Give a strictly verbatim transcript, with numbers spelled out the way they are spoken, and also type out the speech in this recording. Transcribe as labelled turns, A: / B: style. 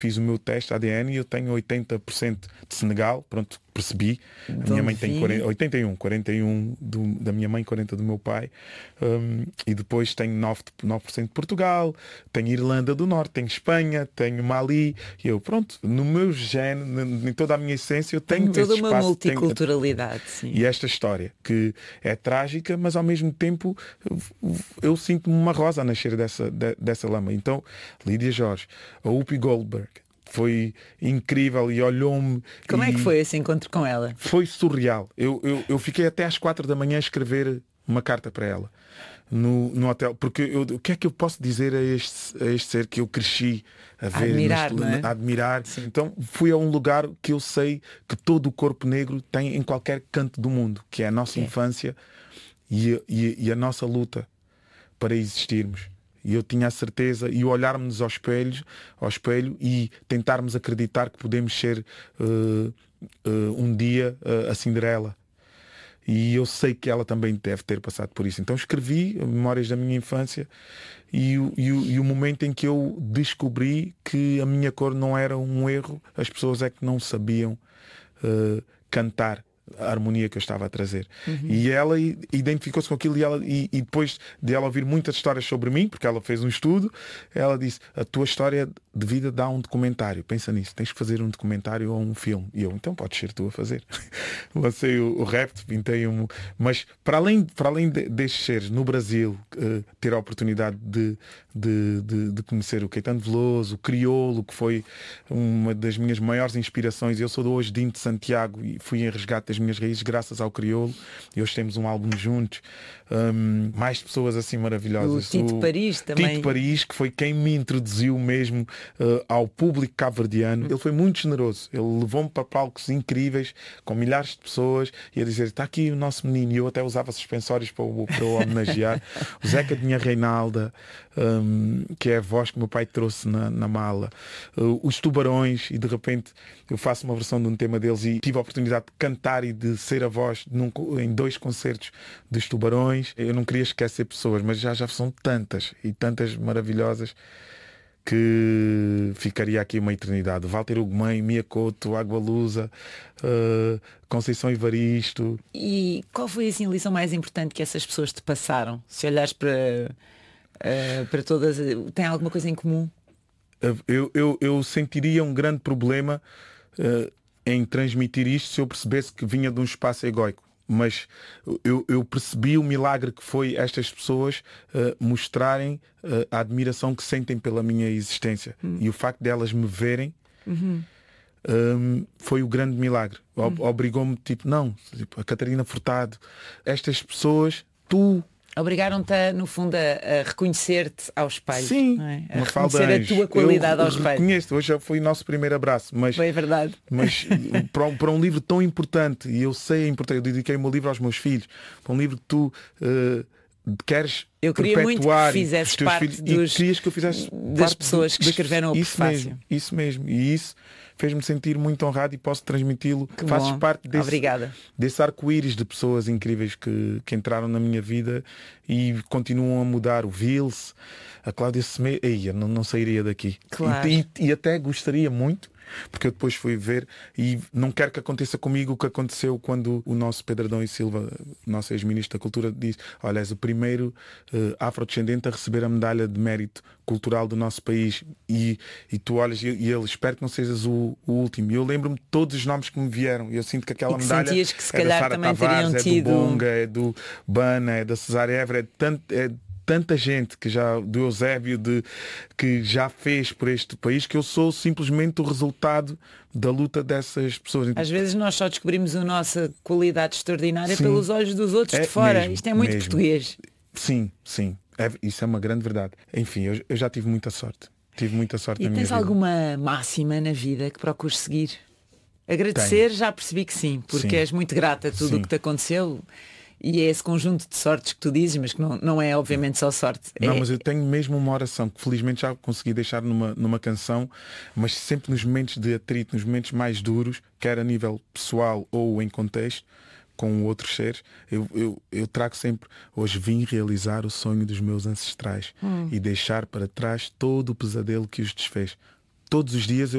A: Fiz o meu teste A D N e eu tenho oitenta por cento de Senegal, pronto, percebi. A
B: Então,
A: minha mãe tem
B: vi.
A: quarenta, oitenta e um, quarenta e um do, da minha mãe, quarenta do meu pai. Um, e depois tenho nove por cento de Portugal, tenho Irlanda do Norte, tenho Espanha, tenho Mali. E eu, pronto, no meu gene, em toda a minha essência, eu tenho
B: Tem toda
A: esse
B: uma
A: espaço,
B: multiculturalidade, sim.
A: e esta história, que é trágica, mas ao mesmo tempo eu sinto-me uma rosa a nascer dessa, de, dessa lama. Então, Lídia Jorge, a Whoopi Goldberg, foi incrível e olhou-me.
B: Como
A: e
B: é que foi esse encontro com ela?
A: Foi surreal. Eu, eu, eu fiquei até às quatro da manhã a escrever uma carta para ela. No, no hotel, porque eu, o que é que eu posso dizer a este, a este ser que eu cresci a ver,
B: admirar,
A: nas,
B: não é?
A: a admirar. Então fui a um lugar que eu sei que todo o corpo negro tem em qualquer canto do mundo, que é a nossa
B: Que é?
A: infância e, a- e, a- e a nossa luta para existirmos. E eu tinha a certeza, e olharmos ao espelho, ao espelho e tentarmos acreditar que podemos ser eh, eh, um dia eh, a Cinderela. E eu sei que ela também deve ter passado por isso. Então escrevi memórias da minha infância e, o- e, o- e o momento em que eu descobri que a minha cor não era um erro, as pessoas é que não sabiam eh, cantar a harmonia que eu estava a trazer. E ela i- identificou-se com aquilo e, ela, e, e depois de ela ouvir muitas histórias sobre mim, porque ela fez um estudo, ela disse, a tua história de vida dá um documentário, pensa nisso, tens que fazer um documentário ou um filme. E eu, então podes ser tu a fazer. Lancei o, o rap, pintei um... Mas para além, para além de, destes seres no Brasil, eh, ter a oportunidade de, de, de, de conhecer o Caetano Veloso, o Criolo, que foi uma das minhas maiores inspirações. Eu sou do hoje Dinho de Santiago e fui em resgate das minhas raízes graças ao Criolo. E hoje temos um álbum juntos. Hum, mais pessoas assim maravilhosas.
B: O Tito Paris também.
A: Tito Paris, que foi quem me introduziu mesmo eh, ao público cabo-verdiano. Ele foi muito generoso. Ele levou-me para palcos incríveis, com milhares de pessoas, e a dizer, está aqui o nosso menino. E eu até usava suspensórios para o, para o homenagear. O Zeca de minha Reinalda, hum, que é a voz que meu pai trouxe na, na mala. Uh, os Tubarões, e de repente eu faço uma versão de um tema deles e tive a oportunidade de cantar e de ser a voz num, em dois concertos dos Tubarões. Eu não queria esquecer pessoas, mas já, já são tantas e tantas maravilhosas que ficaria aqui uma eternidade. Walter Ugumem, Mia Couto, Água Lusa, uh, Conceição Evaristo.
B: E qual foi assim, a lição mais importante que essas pessoas te passaram? Se olhares para, eh, para todas, eh, tem alguma coisa em comum?
A: Eu, eu, eu sentiria um grande problema uh, em transmitir isto se eu percebesse que vinha de um espaço egóico. Mas eu, eu percebi o milagre que foi estas pessoas uh, mostrarem uh, a admiração que sentem pela minha existência. Hum. E o facto de elas me verem
B: Uhum.
A: um, foi o grande milagre. Ob- Obrigou-me, tipo, não, tipo, a Catarina Furtado, estas pessoas, tu...
B: Obrigaram-te, a, no fundo, a, a reconhecer-te ao espelho.
A: Sim,
B: não é? A
A: uma falda
B: reconhecer
A: anjo.
B: a tua qualidade
A: eu
B: ao espelho.
A: reconheço, hoje já foi o nosso primeiro abraço, mas,
B: Foi verdade.
A: mas para, um, para um livro tão importante, e eu sei a importância, eu dediquei o meu livro aos meus filhos, para um livro que tu uh, queres
B: Eu queria muito que
A: perpetuar
B: fizesses
A: os teus
B: parte
A: filhos,
B: dos,
A: e querias que eu fizesse
B: das
A: parte
B: pessoas
A: do-
B: que
A: das-
B: escreveram o
A: isso
B: prefácio.
A: mesmo, isso mesmo, e isso fez-me sentir muito honrado e posso transmiti-lo.
B: Que
A: Fazes
B: bom.
A: parte desse,
B: Obrigada.
A: desse arco-íris de pessoas incríveis que, que entraram na minha vida e continuam a mudar. O Vils, a Cláudia Semedo, ei, eu não, não sairia daqui.
B: Claro.
A: E, e, e até gostaria muito, porque eu depois fui ver e não quero que aconteça comigo o que aconteceu quando o nosso Pedro Adão e Silva, nosso ex-ministro da Cultura, disse, olha, és o primeiro uh, afrodescendente a receber a medalha de mérito cultural do nosso país e, e tu olhas e, e ele, espero que não sejas o, o último. E eu lembro-me de todos os nomes que me vieram e eu sinto que aquela
B: E que
A: medalha
B: sentias que se
A: é da
B: calhar
A: Sara
B: também
A: Tavares,
B: teriam tido-
A: é do Bonga, é do Bana, é da Cesária Évora, é de tanto... É de tanta gente que já, do Eusébio, de, que já fez por este país, que eu sou simplesmente o resultado da luta dessas pessoas.
B: Às vezes nós só descobrimos a nossa qualidade extraordinária
A: Sim.
B: pelos olhos dos outros
A: É
B: de fora.
A: mesmo,
B: Isto é muito
A: mesmo.
B: português.
A: Sim, sim. É, isso é uma grande verdade. Enfim, eu, eu já tive muita sorte. Tive muita sorte
B: E
A: na minha
B: tens
A: vida.
B: alguma máxima na vida que procures seguir? Agradecer,
A: Tenho.
B: já percebi que sim, porque
A: Sim.
B: és muito grata a tudo
A: Sim.
B: o que te aconteceu. E é esse conjunto de sortes que tu dizes, mas que não, não é obviamente só sorte.
A: Não,
B: é...
A: mas eu tenho mesmo uma oração que felizmente já consegui deixar numa, numa canção, mas sempre nos momentos de atrito, nos momentos mais duros, quer a nível pessoal ou em contexto, com outros seres, eu, eu, eu trago sempre, hoje vim realizar o sonho dos meus ancestrais
B: Hum.
A: e deixar para trás todo o pesadelo que os desfez. todos os dias eu